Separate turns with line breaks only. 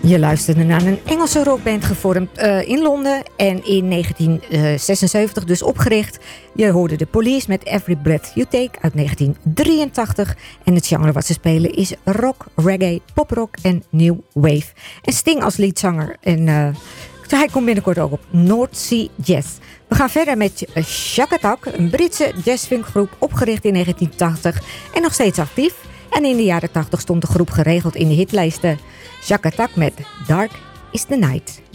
Je luisterde naar een Engelse rockband gevormd in Londen en in 1976 dus opgericht. Je hoorde de Police met Every Breath You Take uit 1983. En het genre wat ze spelen is rock, reggae, poprock en new wave. En Sting als leadzanger. En hij komt binnenkort ook op North Sea Jazz. We gaan verder met Shack Attack, een Britse jazzfunkgroep opgericht in 1980 en nog steeds actief. En in de jaren 80 stond de groep geregeld in de hitlijsten. Shack Attack met Dark is the Night.